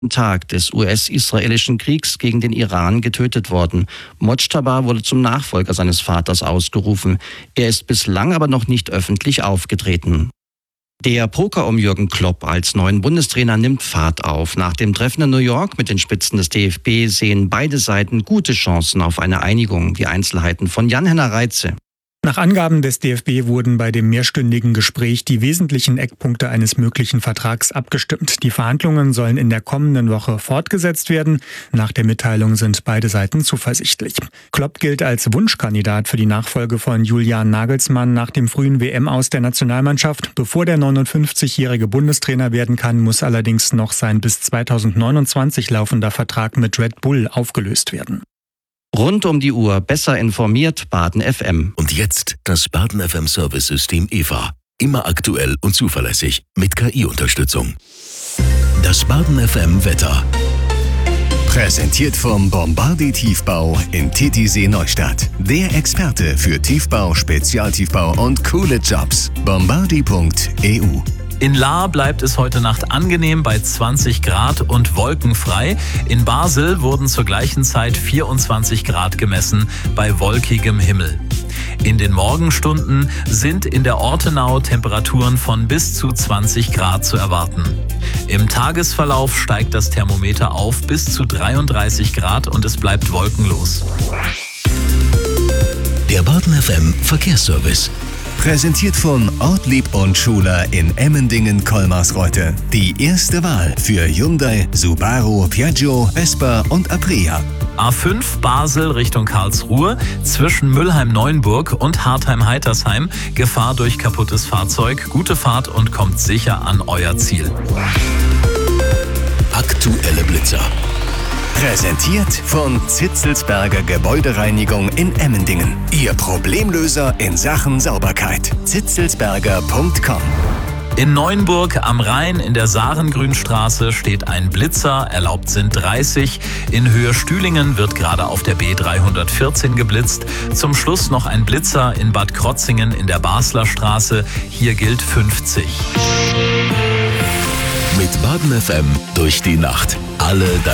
Tag des US-israelischen Kriegs gegen den Iran getötet worden. Mojtaba wurde zum Nachfolger seines Vaters ausgerufen. Er ist bislang aber noch nicht öffentlich aufgetreten. Der Poker um Jürgen Klopp als neuen Bundestrainer nimmt Fahrt auf. Nach dem Treffen in New York mit den Spitzen des DFB sehen beide Seiten gute Chancen auf eine Einigung. Die Einzelheiten von Jan-Henner Reitze. Nach Angaben des DFB wurden bei dem mehrstündigen Gespräch die wesentlichen Eckpunkte eines möglichen Vertrags abgestimmt. Die Verhandlungen sollen in der kommenden Woche fortgesetzt werden. Nach der Mitteilung sind beide Seiten zuversichtlich. Klopp gilt als Wunschkandidat für die Nachfolge von Julian Nagelsmann nach dem frühen WM-Aus der Nationalmannschaft. Bevor der 59-jährige Bundestrainer werden kann, muss allerdings noch sein bis 2029 laufender Vertrag mit Red Bull aufgelöst werden. Rund um die Uhr besser informiert Baden FM. Und jetzt das Baden FM Service-System EVA. Immer aktuell und zuverlässig mit KI-Unterstützung. Das Baden FM Wetter. Präsentiert vom Bombardier Tiefbau in Titisee Neustadt. Der Experte für Tiefbau, Spezialtiefbau und coole Jobs. Bombardier.eu. In Lahr bleibt es heute Nacht angenehm bei 20 Grad und wolkenfrei. In Basel wurden zur gleichen Zeit 24 Grad gemessen bei wolkigem Himmel. In den Morgenstunden sind in der Ortenau Temperaturen von bis zu 20 Grad zu erwarten. Im Tagesverlauf steigt das Thermometer auf bis zu 33 Grad und es bleibt wolkenlos. Der Baden FM Verkehrsservice. Präsentiert von Ortlieb und Schuler in Emmendingen-Kolmarsreuth. Die erste Wahl für Hyundai, Subaru, Piaggio, Vespa und Aprilia. A5 Basel Richtung Karlsruhe zwischen Mülheim-Neuenburg und Hartheim-Heitersheim. Gefahr durch kaputtes Fahrzeug. Gute Fahrt und kommt sicher an euer Ziel. Aktuelle Blitzer. Präsentiert von Zitzelsberger Gebäudereinigung in Emmendingen. Ihr Problemlöser in Sachen Sauberkeit. zitzelsberger.com. In Neuenburg am Rhein in der Sarengrünstraße steht ein Blitzer, erlaubt sind 30. In Höhe Stühlingen wird gerade auf der B314 geblitzt. Zum Schluss noch ein Blitzer in Bad Krotzingen in der Basler Straße. Hier gilt 50. Mit Baden FM durch die Nacht. Alle